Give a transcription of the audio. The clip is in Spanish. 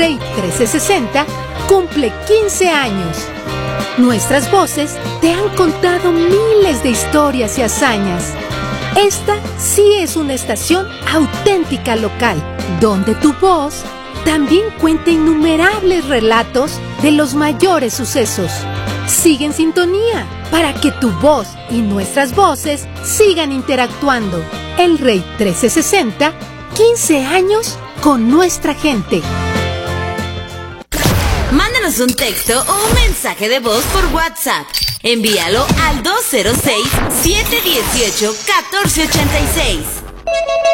Rey 1360 cumple 15 años. Nuestras voces te han contado miles de historias y hazañas. Esta sí es una estación auténtica local, donde tu voz también cuenta innumerables relatos de los mayores sucesos. Sigue en sintonía para que tu voz y nuestras voces sigan interactuando. El Rey 1360, 15 años con nuestra gente. Mándanos un texto o un mensaje de voz por WhatsApp. Envíalo al 206-718-1486.